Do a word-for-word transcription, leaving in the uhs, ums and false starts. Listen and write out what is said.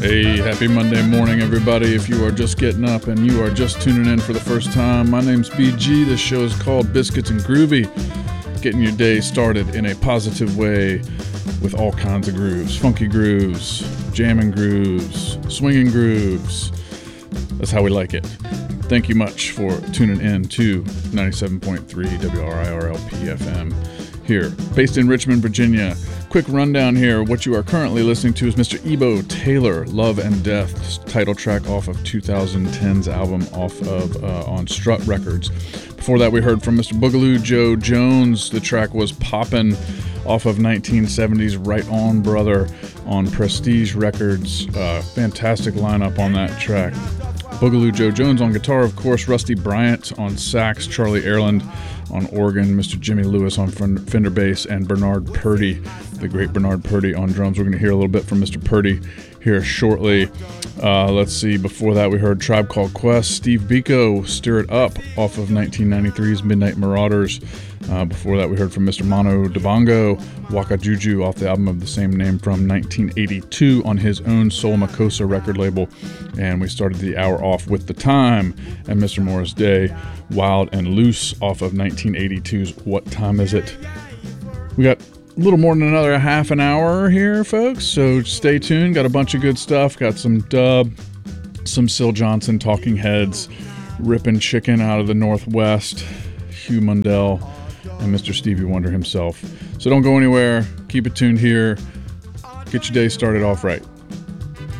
Hey, happy Monday morning, everybody. If you are just getting up and you are just tuning in for the first time, my name's B G. This show is called Biscuits and Groovy, getting your day started in a positive way with all kinds of grooves. Funky grooves, jamming grooves, swinging grooves. That's how we like it. Thank you much for tuning in to ninety-seven point three W R I R L P F M here, based in Richmond, Virginia. Quick rundown here. What you are currently listening to is Mister Ebo Taylor, Love and Death, title track off of twenty ten's album off of uh, on Strut Records. Before that, we heard from Mister Boogaloo Joe Jones. The track was Poppin' off of nineteen seventies Right On Brother on Prestige Records. Uh, fantastic lineup on that track. Boogaloo Joe Jones on guitar, of course, Rusty Bryant on sax, Charlie Airland on organ, Mister Jimmy Lewis on Fender bass, and Bernard Purdy, the great Bernard Purdy on drums. We're going to hear a little bit from Mister Purdy here shortly. Uh, let's see, before that we heard Tribe Called Quest, Steve Biko, Stir It Up off of nineteen ninety-three's Midnight Marauders. Uh, before that we heard from Mister Mono Debongo, Waka Juju off the album of the same name from nineteen eighty-two on his own Soul Makossa record label. And we started the hour off with The Time and Mister Morris Day, Wild and Loose off of nineteen eighty-two's What Time Is It? We got a little more than another half an hour here, folks, so stay tuned. Got a bunch of good stuff. Got some dub, some Syl Johnson, Talking Heads, Rippin' Chicken out of the Northwest, Hugh Mundell, and Mister Stevie Wonder himself. So don't go anywhere. Keep it tuned here. Get your day started off right.